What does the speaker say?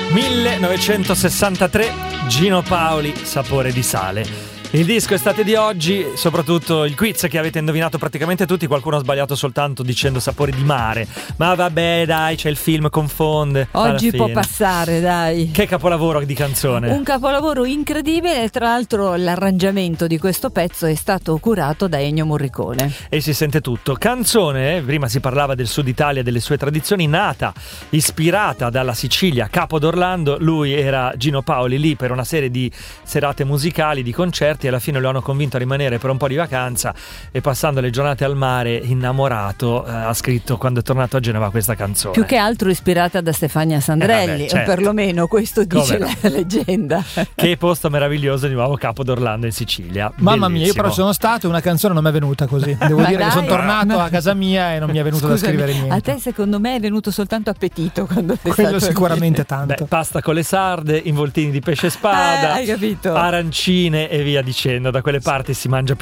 1963, Gino Paoli, Sapore di sale. Il disco estate di oggi, soprattutto il quiz che avete indovinato praticamente tutti, qualcuno ha sbagliato soltanto dicendo sapore di mare. Ma vabbè, dai, c'è il film, confonde. Oggi può passare, dai. Che capolavoro di canzone. Un capolavoro incredibile, e tra l'altro l'arrangiamento di questo pezzo è stato curato da Ennio Morricone. E si sente tutto. Canzone, prima si parlava del Sud Italia e delle sue tradizioni, nata, ispirata dalla Sicilia, Capo d'Orlando. Lui era Gino Paoli lì per una serie di serate musicali, di concerti, e alla fine lo hanno convinto a rimanere per un po' di vacanza, e passando le giornate al mare, innamorato, ha scritto, quando è tornato a Genova, questa canzone. Più che altro ispirata da Stefania Sandrelli, certo. Perlomeno questo dice la leggenda. Che posto meraviglioso, di nuovo Capo d'Orlando in Sicilia. Mamma Bellissimo. mia, io però sono stato, una canzone non mi è venuta così. Devo dire che sono tornato a casa mia e non mi è venuto da scrivere niente. A te secondo me è venuto soltanto appetito quando sei quello stato sicuramente tanto. Pasta con le sarde, involtini di pesce spada, hai capito? arancine e via dicendo. Da quelle parti si mangia più